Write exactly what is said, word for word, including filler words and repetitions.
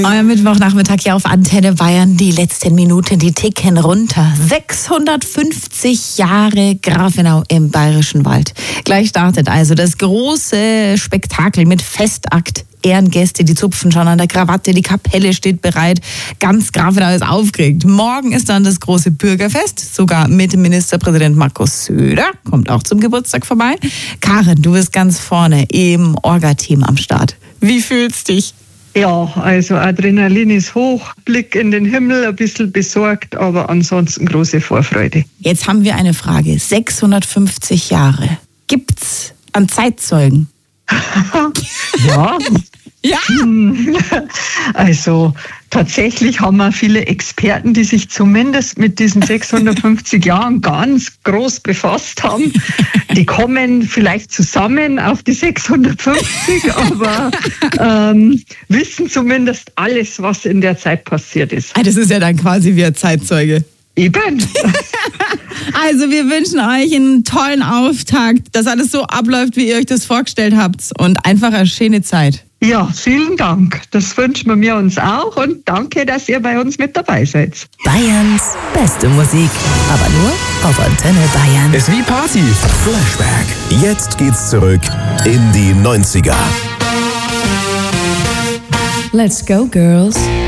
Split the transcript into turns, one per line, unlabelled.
Euer Mittwochnachmittag hier auf Antenne Bayern. Die letzten Minuten, die ticken runter. sechshundertfünfzig Jahre Grafenau im Bayerischen Wald. Gleich startet also das große Spektakel mit Festakt. Ehrengäste, die zupfen schon an der Krawatte, die Kapelle steht bereit. Ganz Grafenau ist aufgeregt. Morgen ist dann das große Bürgerfest, sogar mit Ministerpräsident Markus Söder. Kommt auch zum Geburtstag vorbei. Karin, du bist ganz vorne im Orga-Team am Start. Wie fühlst du dich?
Ja, also Adrenalin ist hoch, Blick in den Himmel, ein bisschen besorgt, aber ansonsten große Vorfreude.
Jetzt haben wir eine Frage. sechshundertfünfzig Jahre. Gibt's an Zeitzeugen?
Ja.
Ja.
Also tatsächlich haben wir viele Experten, die sich zumindest mit diesen sechshundertfünfzig Jahren ganz groß befasst haben. Die kommen vielleicht zusammen auf die sechshundertfünfzig, aber ähm, wissen zumindest alles, was in der Zeit passiert ist.
Ah, das ist ja dann quasi wie ein Zeitzeuge.
Eben.
Also wir wünschen euch einen tollen Auftakt, dass alles so abläuft, wie ihr euch das vorgestellt habt und einfach eine schöne Zeit.
Ja, vielen Dank. Das wünschen wir uns auch und danke, dass ihr bei uns mit dabei seid.
Bayerns beste Musik, aber nur auf Antenne Bayern.
Ist wie Party. Flashback. Jetzt geht's zurück in die neunziger.
Let's go, girls.